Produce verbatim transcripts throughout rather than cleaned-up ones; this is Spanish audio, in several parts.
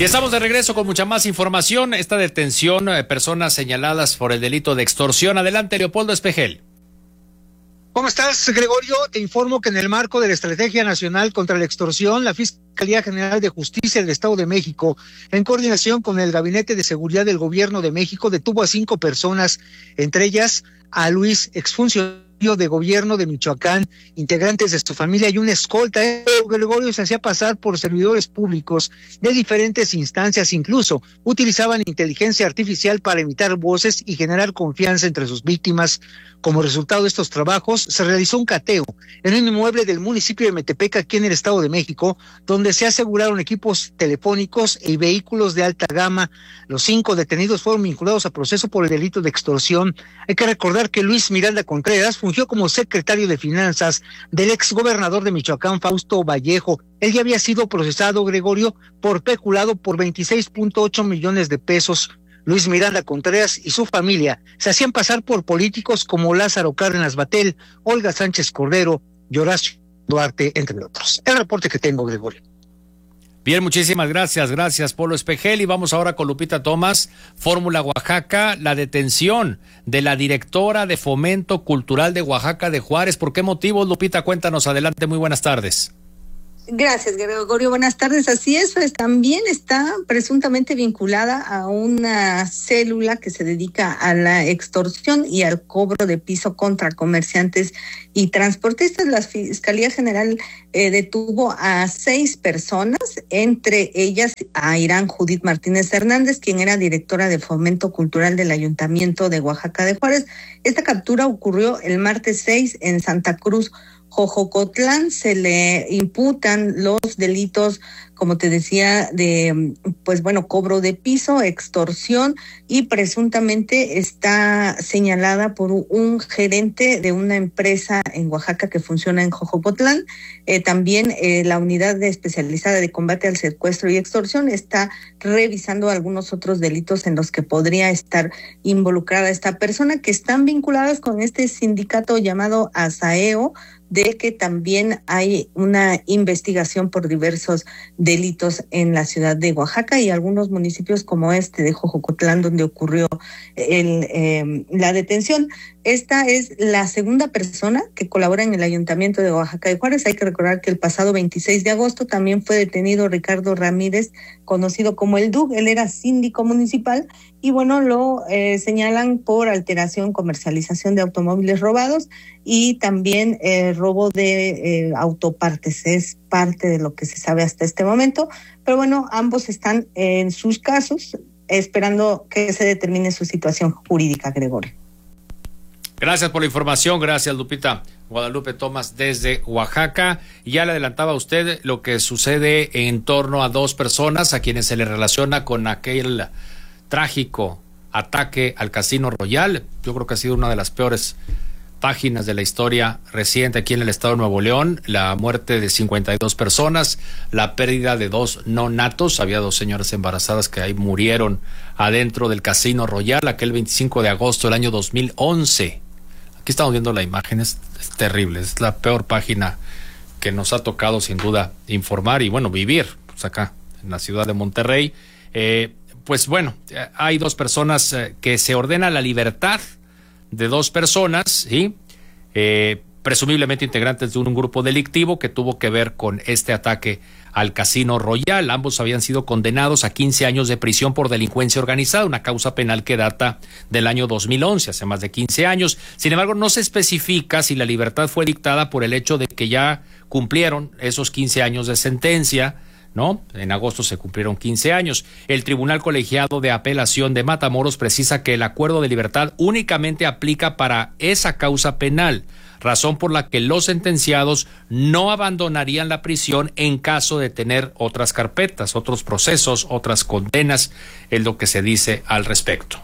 Y estamos de regreso con mucha más información. Esta detención, eh, personas señaladas por el delito de extorsión. Adelante, Leopoldo Espejel. ¿Cómo estás, Gregorio? Te informo que en el marco de la Estrategia Nacional contra la Extorsión, la Fiscalía General de Justicia del Estado de México, en coordinación con el Gabinete de Seguridad del Gobierno de México, detuvo a cinco personas, entre ellas a Luis, exfuncionario de gobierno de Michoacán, integrantes de su familia y un escolta. Eh, Gregorio se hacía pasar por servidores públicos de diferentes instancias, incluso utilizaban inteligencia artificial para imitar voces y generar confianza entre sus víctimas. Como resultado de estos trabajos, se realizó un cateo en un inmueble del municipio de Metepec, aquí en el Estado de México, donde se aseguraron equipos telefónicos y vehículos de alta gama. Los cinco detenidos fueron vinculados a proceso por el delito de extorsión. Hay que recordar que Luis Miranda Contreras fungió como secretario de Finanzas del exgobernador de Michoacán, Fausto Vallejo. Él ya había sido procesado, Gregorio, por peculado por veintiséis punto ocho millones de pesos. Luis Miranda Contreras y su familia se hacían pasar por políticos como Lázaro Cárdenas Batel, Olga Sánchez Cordero y Horacio Duarte, entre otros. El reporte que tengo, Gregorio. Bien, muchísimas gracias, gracias, Polo Espejel. Y vamos ahora con Lupita Tomás, Fórmula Oaxaca, la detención de la directora de Fomento Cultural de Oaxaca de Juárez. ¿Por qué motivos, Lupita? Cuéntanos, adelante, muy buenas tardes. Gracias, Gregorio. Buenas tardes. Así es, pues también está presuntamente vinculada a una célula que se dedica a la extorsión y al cobro de piso contra comerciantes y transportistas. La Fiscalía General eh, detuvo a seis personas, entre ellas a Irán Judith Martínez Hernández, quien era directora de Fomento Cultural del Ayuntamiento de Oaxaca de Juárez. Esta captura ocurrió el martes seis en Santa Cruz, Jojocotlán. Se le imputan los delitos, como te decía, de, pues bueno, cobro de piso, extorsión, y presuntamente está señalada por un gerente de una empresa en Oaxaca que funciona en Jojocotlán. Eh, también eh, la unidad de especializada de combate al secuestro y extorsión está revisando algunos otros delitos en los que podría estar involucrada esta persona, que están vinculadas con este sindicato llamado ASAEO, de que también hay una investigación por diversos delitos en la ciudad de Oaxaca y algunos municipios como este de Jojocotlán, donde ocurrió el, eh, la detención. Esta es la segunda persona que colabora en el Ayuntamiento de Oaxaca de Juárez. Hay que recordar que el pasado veintiséis de agosto también fue detenido Ricardo Ramírez, conocido como el D U G. Él era síndico municipal y bueno, lo eh, señalan por alteración, comercialización de automóviles robados y también eh, robo de eh, autopartes. Es parte de lo que se sabe hasta este momento, pero bueno, ambos están en sus casos esperando que se determine su situación jurídica, Gregorio. Gracias por la información, gracias, Lupita. Guadalupe Tomás desde Oaxaca. Y ya le adelantaba a usted lo que sucede en torno a dos personas a quienes se les relaciona con aquel trágico ataque al Casino Royal. Yo creo que ha sido una de las peores páginas de la historia reciente aquí en el estado de Nuevo León. La muerte de cincuenta y dos personas, la pérdida de dos no natos. Había dos señoras embarazadas que ahí murieron adentro del Casino Royal aquel veinticinco de agosto del año dos mil once. Aquí estamos viendo la imagen, es, es terrible, es la peor página que nos ha tocado sin duda informar y bueno, vivir pues acá en la ciudad de Monterrey. Eh, pues bueno, hay dos personas eh, que se ordena la libertad de dos personas, ¿sí? Eh, presumiblemente integrantes de un grupo delictivo que tuvo que ver con este ataque al Casino Royal. Ambos habían sido condenados a quince años de prisión por delincuencia organizada, una causa penal que data del año dos mil once, hace más de quince años. Sin embargo, no se especifica si la libertad fue dictada por el hecho de que ya cumplieron esos quince años de sentencia, ¿no? En agosto se cumplieron quince años. El Tribunal Colegiado de Apelación de Matamoros precisa que el acuerdo de libertad únicamente aplica para esa causa penal, razón por la que los sentenciados no abandonarían la prisión en caso de tener otras carpetas, otros procesos, otras condenas, es lo que se dice al respecto.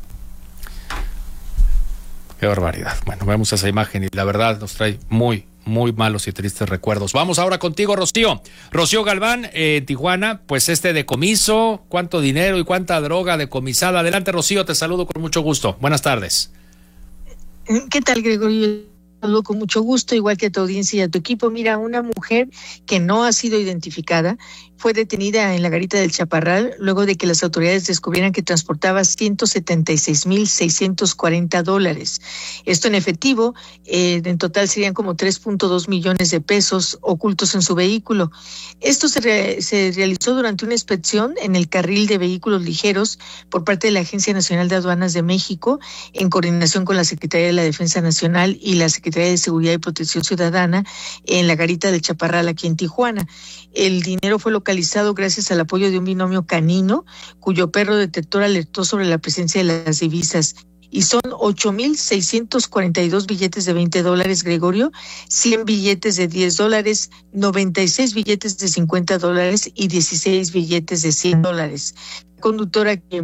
Qué barbaridad. Bueno, vemos esa imagen y la verdad nos trae muy, muy malos y tristes recuerdos. Vamos ahora contigo, Rocío. Rocío Galván, eh, en Tijuana, pues este decomiso, cuánto dinero y cuánta droga decomisada. Adelante, Rocío, te saludo con mucho gusto. Buenas tardes. ¿Qué tal, Gregorio? Saludo con mucho gusto, igual que a tu audiencia y a tu equipo. Mira, una mujer que no ha sido identificada fue detenida en la garita del Chaparral luego de que las autoridades descubrieran que transportaba ciento setenta y seis mil seiscientos cuarenta dólares. Esto en efectivo, eh, en total serían como tres punto dos millones de pesos ocultos en su vehículo. Esto se, re, se realizó durante una inspección en el carril de vehículos ligeros por parte de la Agencia Nacional de Aduanas de México, en coordinación con la Secretaría de la Defensa Nacional y la Secretaría de Seguridad y Protección Ciudadana en la garita del Chaparral aquí en Tijuana. El dinero fue localizado gracias al apoyo de un binomio canino, cuyo perro detector alertó sobre la presencia de las divisas. Y son ocho mil seiscientos cuarenta y dos billetes de veinte dólares, Gregorio, cien billetes de diez dólares, noventa y seis billetes de cincuenta dólares y dieciséis billetes de cien dólares. La conductora que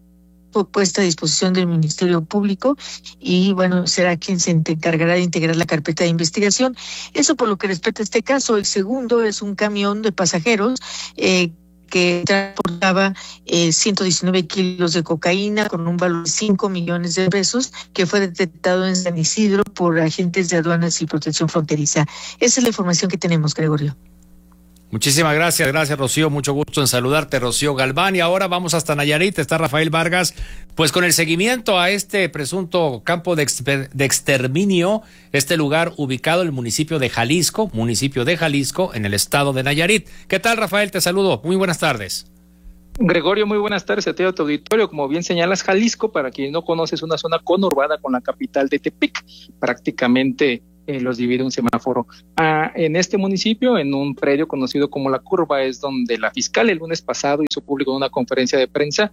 fue puesta a disposición del Ministerio Público y, bueno, será quien se encargará de integrar la carpeta de investigación. Eso por lo que respecta a este caso. El segundo es un camión de pasajeros eh, que transportaba eh, ciento diecinueve kilos de cocaína con un valor de cinco millones de pesos, que fue detectado en San Isidro por agentes de aduanas y protección fronteriza. Esa es la información que tenemos, Gregorio. Muchísimas gracias, gracias Rocío, mucho gusto en saludarte, Rocío Galván. Y ahora vamos hasta Nayarit, está Rafael Vargas, pues con el seguimiento a este presunto campo de, exper- de exterminio, este lugar ubicado en el municipio de Jalisco, municipio de Jalisco, en el estado de Nayarit. ¿Qué tal, Rafael? Te saludo, muy buenas tardes. Gregorio, muy buenas tardes a ti, a tu auditorio. Como bien señalas, Jalisco, para quien no conoce, es una zona conurbada con la capital de Tepic, prácticamente Eh, los divide un semáforo. Ah, en este municipio, en un predio conocido como La Curva, es donde la fiscal el lunes pasado hizo público en una conferencia de prensa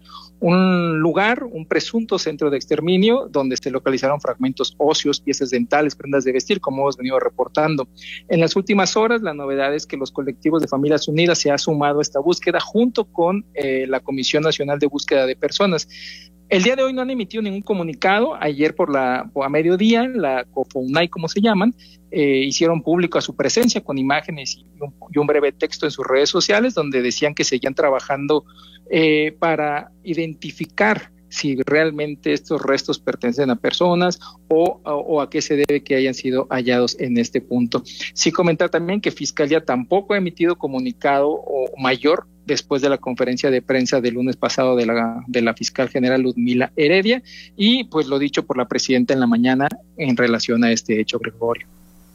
un lugar, un presunto centro de exterminio, donde se localizaron fragmentos óseos, piezas dentales, prendas de vestir, como hemos venido reportando. En las últimas horas, la novedad es que los colectivos de Familias Unidas se ha sumado a esta búsqueda junto con eh, la Comisión Nacional de Búsqueda de Personas. El día de hoy no han emitido ningún comunicado. Ayer por la por a mediodía, la COFOUNAI, como se llaman, eh, hicieron público a su presencia con imágenes y un, y un breve texto en sus redes sociales, donde decían que seguían trabajando eh, para identificar si realmente estos restos pertenecen a personas o, o, o a qué se debe que hayan sido hallados en este punto. Sí comentar también que Fiscalía tampoco ha emitido comunicado o mayor después de la conferencia de prensa del lunes pasado de la, de la fiscal general Ludmila Heredia, y pues lo dicho por la presidenta en la mañana en relación a este hecho, Gregorio.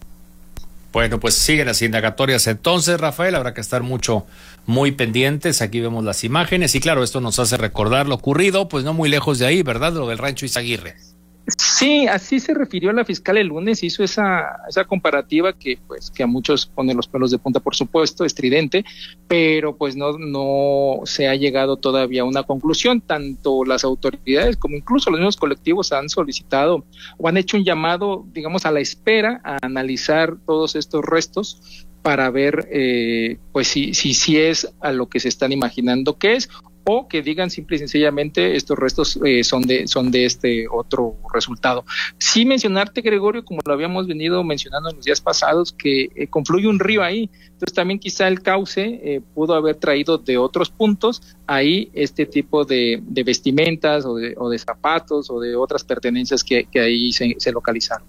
Bueno, pues siguen las indagatorias entonces, Rafael, habrá que estar mucho, muy pendientes. Aquí vemos las imágenes y claro, esto nos hace recordar lo ocurrido, pues no muy lejos de ahí, ¿verdad? Lo del rancho Izaguirre. Sí, así se refirió la fiscal el lunes, hizo esa esa comparativa que pues que a muchos pone los pelos de punta, por supuesto, estridente, pero pues no no se ha llegado todavía a una conclusión. Tanto las autoridades como incluso los mismos colectivos han solicitado o han hecho un llamado, digamos, a la espera, a analizar todos estos restos para ver eh, pues si si si es a lo que se están imaginando que es, o que digan simple y sencillamente estos restos eh, son de son de este otro resultado. Sí mencionarte, Gregorio, como lo habíamos venido mencionando en los días pasados, que eh, confluye un río ahí, entonces también quizá el cauce eh, pudo haber traído de otros puntos ahí este tipo de, de vestimentas o de, o de zapatos o de otras pertenencias que, que ahí se, se localizaron.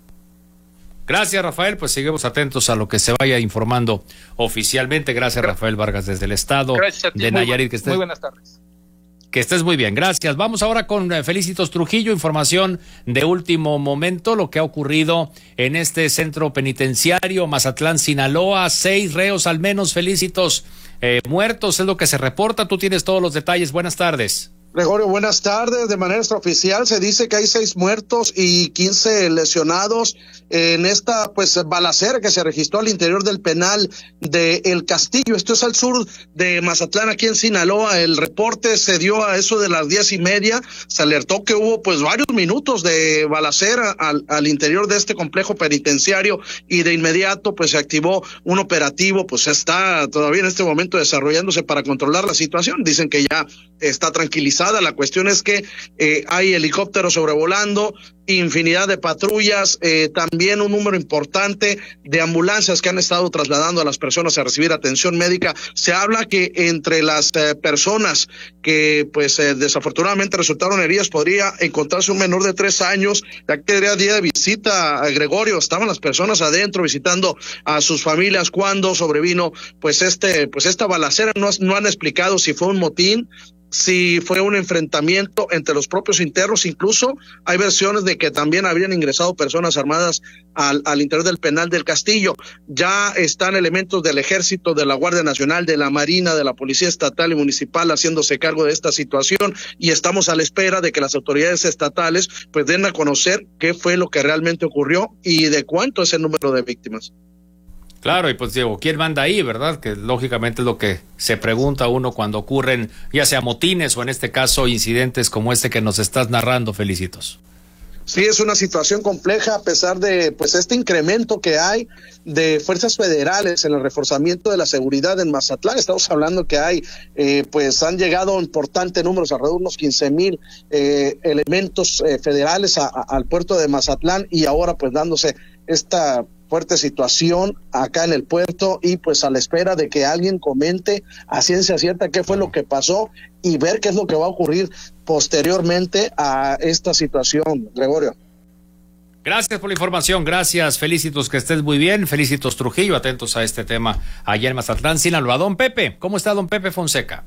Gracias, Rafael, pues seguimos atentos a lo que se vaya informando oficialmente. Gracias, Rafael Vargas, desde el estado de Nayarit. Que estés, muy buenas tardes. Que estés muy bien, gracias. Vamos ahora con Felicitos Trujillo, información de último momento, lo que ha ocurrido en este centro penitenciario Mazatlán, Sinaloa. Seis reos al menos, Felicitos, eh, muertos, es lo que se reporta. Tú tienes todos los detalles. Buenas tardes. Gregorio, buenas tardes. De manera extraoficial se dice que hay seis muertos y quince lesionados en esta pues balacera que se registró al interior del penal de El Castillo. Esto es al sur de Mazatlán, aquí en Sinaloa. El reporte se dio a eso de las diez y media. Se alertó que hubo pues varios minutos de balacera al, al interior de este complejo penitenciario y de inmediato pues se activó un operativo. Pues está todavía en este momento desarrollándose para controlar la situación. Dicen que ya está tranquilizada. La cuestión es que eh, hay helicópteros sobrevolando, infinidad de patrullas, eh, también un número importante de ambulancias que han estado trasladando a las personas a recibir atención médica. Se habla que entre las eh, personas que pues eh, desafortunadamente resultaron heridas. Podría encontrarse un menor de tres años, ya que era día de visita a Gregorio, estaban las personas adentro visitando a sus familias cuando sobrevino pues este pues esta balacera. No, no han explicado si fue un motín, si fue un enfrentamiento entre los propios internos. Incluso hay versiones de que también habían ingresado personas armadas al, al interior del penal del Castillo. Ya están elementos del Ejército, de la Guardia Nacional, de la Marina, de la Policía Estatal y Municipal haciéndose cargo de esta situación, y estamos a la espera de que las autoridades estatales pues den a conocer qué fue lo que realmente ocurrió y de cuánto es el número de víctimas. Claro, y pues digo, ¿quién manda ahí, verdad? Que lógicamente es lo que se pregunta uno cuando ocurren, ya sea motines o en este caso incidentes como este que nos estás narrando, Felicitos. Sí, es una situación compleja a pesar de pues este incremento que hay de fuerzas federales en el reforzamiento de la seguridad en Mazatlán. Estamos hablando que hay, eh, pues han llegado importantes números, alrededor de unos quince mil eh, elementos eh, federales a, a, al puerto de Mazatlán, y ahora pues dándose esta fuerte situación acá en el puerto, y pues a la espera de que alguien comente a ciencia cierta qué fue lo que pasó y ver qué es lo que va a ocurrir posteriormente a esta situación, Gregorio. Gracias por la información, gracias, Felicitos, que estés muy bien. Felicitos Trujillo, atentos a este tema allá en Mazatlán, Sinaloa. Don Pepe, ¿cómo está don Pepe Fonseca?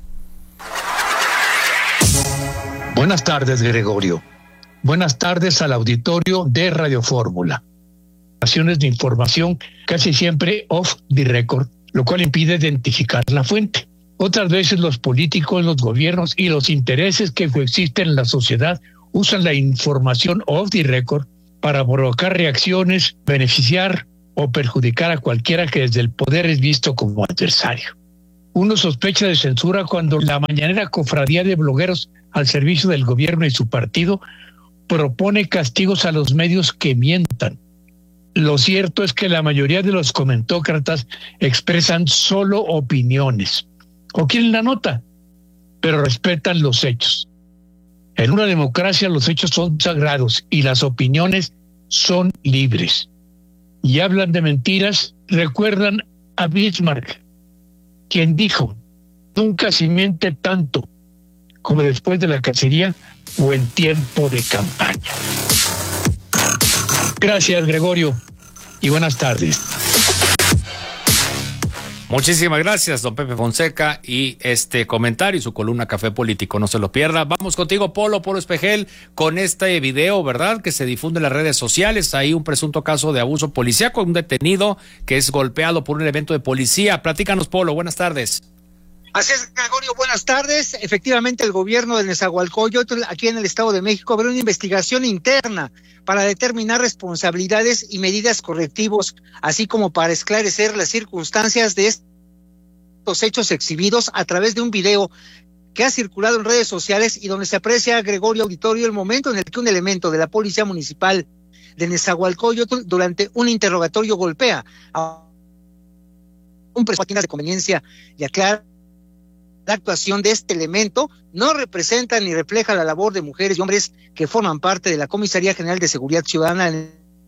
Buenas tardes, Gregorio. Buenas tardes al auditorio de Radio Fórmula. De información casi siempre off the record, lo cual impide identificar la fuente. Otras veces los políticos, los gobiernos y los intereses que coexisten en la sociedad usan la información off the record para provocar reacciones, beneficiar o perjudicar a cualquiera que desde el poder es visto como adversario. Uno sospecha de censura cuando la mañanera cofradía de blogueros al servicio del gobierno y su partido propone castigos a los medios que mientan. Lo cierto es que la mayoría de los comentócratas expresan solo opiniones o quieren la nota, pero respetan los hechos. En una democracia los hechos son sagrados y las opiniones son libres. Y hablan de mentiras, recuerdan a Bismarck, quien dijo: nunca se miente tanto como después de la cacería o en tiempo de campaña. Gracias, Gregorio, y buenas tardes. Muchísimas gracias, don Pepe Fonseca, y este comentario y su columna Café Político, no se lo pierda. Vamos contigo, Polo, Polo Espejel, con este video, ¿verdad?, que se difunde en las redes sociales. Hay un presunto caso de abuso policíaco, un detenido que es golpeado por un elemento de policía. Platícanos, Polo, buenas tardes. Así es, Gregorio, buenas tardes. Efectivamente, el gobierno de Nezahualcóyotl, aquí en el Estado de México, abrió una investigación interna para determinar responsabilidades y medidas correctivos, así como para esclarecer las circunstancias de estos hechos exhibidos a través de un video que ha circulado en redes sociales y donde se aprecia, Gregorio Auditorio, el momento en el que un elemento de la Policía Municipal de Nezahualcóyotl, durante un interrogatorio, golpea a un presunto de conveniencia y aclara: la actuación de este elemento no representa ni refleja la labor de mujeres y hombres que forman parte de la Comisaría General de Seguridad Ciudadana.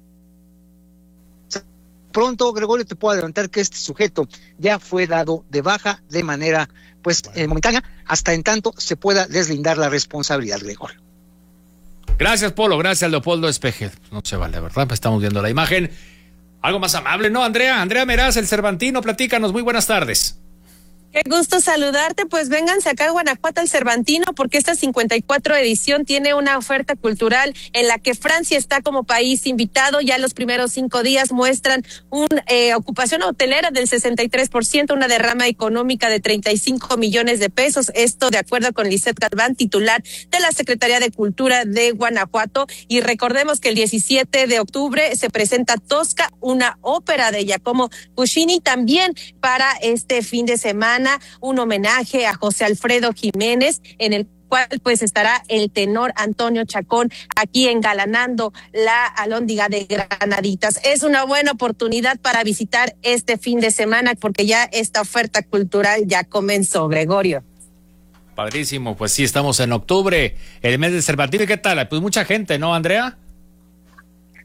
Pronto, Gregorio, te puedo adelantar que este sujeto ya fue dado de baja de manera pues eh, momentánea, hasta en tanto se pueda deslindar la responsabilidad, Gregorio. Gracias, Polo, gracias, Leopoldo Espejel. No se vale, ¿verdad? Estamos viendo la imagen. Algo más amable, ¿no, Andrea? Andrea Meraz, el Cervantino, platícanos, muy buenas tardes. Qué gusto saludarte, pues vénganse acá a Guanajuato al Cervantino, porque esta cincuenta y cuatro edición tiene una oferta cultural en la que Francia está como país invitado. Ya los primeros cinco días muestran una eh, ocupación hotelera del sesenta y tres por ciento, una derrama económica de treinta y cinco millones de pesos, esto de acuerdo con Lisette Galván, titular de la Secretaría de Cultura de Guanajuato. Y recordemos que el diecisiete de octubre se presenta Tosca, una ópera de Giacomo Puccini. También para este fin de semana un homenaje a José Alfredo Jiménez, en el cual pues estará el tenor Antonio Chacón aquí engalanando la Alhóndiga de Granaditas. Es una buena oportunidad para visitar este fin de semana, porque ya esta oferta cultural ya comenzó, Gregorio. Padrísimo, pues sí, estamos en octubre, el mes del Cervantino. ¿Y qué tal? Pues mucha gente, ¿no, Andrea?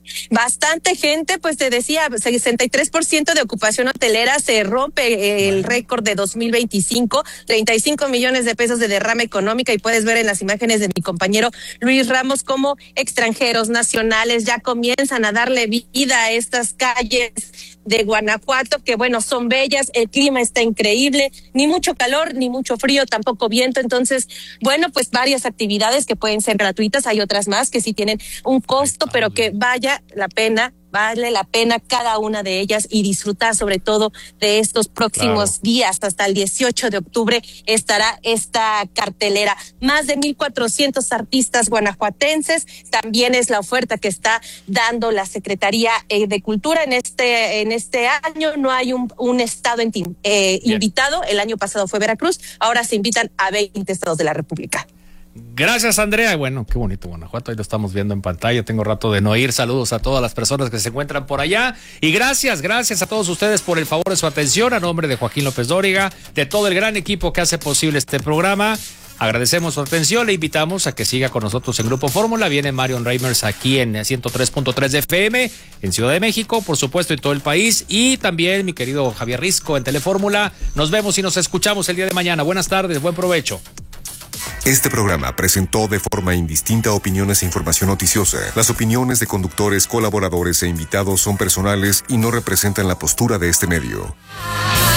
bastante gente, pues te decía, sesenta y tres por ciento de ocupación hotelera, se rompe el récord de dos mil veinticinco, treinta y cinco millones de pesos de derrama económica, y puedes ver en las imágenes de mi compañero Luis Ramos cómo extranjeros, nacionales ya comienzan a darle vida a estas calles de Guanajuato, que bueno, son bellas, el clima está increíble, ni mucho calor, ni mucho frío, tampoco viento. Entonces, bueno, pues varias actividades que pueden ser gratuitas, hay otras más que sí tienen un costo, pero que vaya la pena, vale la pena cada una de ellas, y disfrutar sobre todo de estos próximos claro. días. Hasta el dieciocho de octubre estará esta cartelera. Más de mil cuatrocientos artistas guanajuatenses, también es la oferta que está dando la Secretaría de Cultura en este en este año. No hay un, un estado en, eh, invitado, el año pasado fue Veracruz, ahora se invitan a veinte estados de la República. Gracias, Andrea. Bueno, qué bonito Guanajuato, ahí lo estamos viendo en pantalla. Tengo rato de no ir. Saludos a todas las personas que se encuentran por allá. Y gracias, gracias a todos ustedes por el favor de su atención. A nombre de Joaquín López Dóriga, de todo el gran equipo que hace posible este programa, agradecemos su atención. Le invitamos a que siga con nosotros en Grupo Fórmula. Viene Marion Reimers aquí en ciento tres punto tres de F M en Ciudad de México, por supuesto en todo el país. Y también mi querido Javier Risco en Telefórmula. Nos vemos y nos escuchamos el día de mañana. Buenas tardes, buen provecho. Este programa presentó de forma indistinta opiniones e información noticiosa. Las opiniones de conductores, colaboradores e invitados son personales y no representan la postura de este medio.